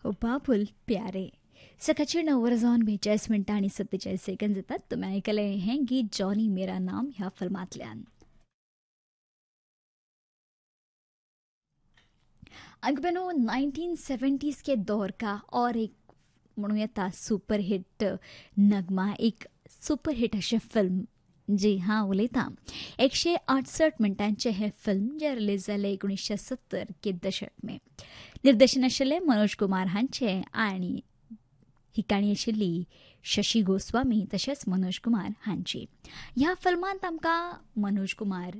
बाबुल प्यारे सकाळचे 9:42 आणि 47 सेकंद येतात. तुम्ही ऐकले हे गीत जॉनी मेरा नाम ह्या फिल्मातल्यान. अगबनो 1970s के दौर का और एक म्हणूया था सुपरहिट नगमा, एक सुपरहिट अशी फिल्म. जी हां, उलयता 168 मिनटांचे हे फिल्म जे रिलीज जाले 1970 के दशक में. निर्देशन आशिल्ले मनोज कुमार हांचे आणि ही काणी आशिल्ली शशी गोस्वामी तशेंच मनोज कुमार हांची. ह्या फिल्मांत आमकां मनोज कुमार,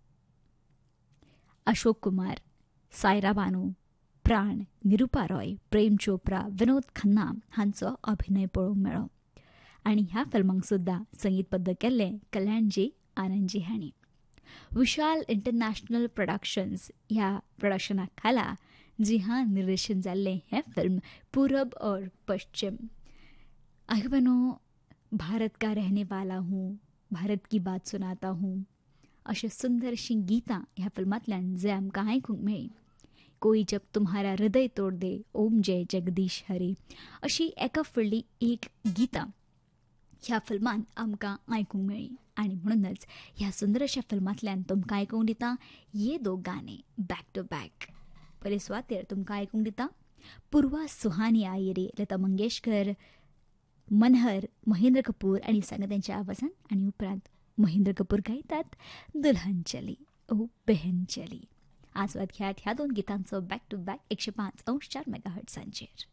अशोक कुमार, सायरा बानू, प्राण, निरुपा रॉय, प्रेम चोप्रा, विनोद खन्ना हांचो अभिनय पळोवंक मेळ्ळो. आनी ह्या फिल्मांक सुद्दां संगीतबद्ध केल्लें कल्याणजी आनंदजी हांणी. विशाल इंटरनॅशनल प्रोडक्शन्स ह्या प्रोडक्शना खाला जी हां निर्देशन जाल्लें हें फिल्म पूरब और पश्चिम. अगबनो भारत का रहने वाला हूँ, भारत की बात सुनाता हूँ अशें सुंदरशीं गितां ह्या फिल्मांतल्यान जे आमकां आयकूंक मेळ्ळीं. कोई जब तुम्हारा हृदय तोड़ दे, ओम जय जगदीश हरी अशी एका फुडली एक गितां ह्या फिल्मांत आमकां आयकूंक मेळ्ळीं. आनी म्हणूनच ह्या सुंदर अशा फिल्मांतल्यान तुमकां आयकूंक दिता ये दो गाणे बॅक टू बॅक. पयले सुवातेर तुमकां आयकूंक दिता पुरवा सुहानी आई रे, लता मंगेशकर, मनहर, महेंद्र कपूर आनी सांगत्यांच्या आवाजान. आनी उपरांत महेंद्र कपूर गायतात दुल्हन चली ओ बहन चली. आस्वाद घेयात ह्या दोन गितांचो बॅक टू बॅक 105.4 मेगाहर्ट्झांचेर.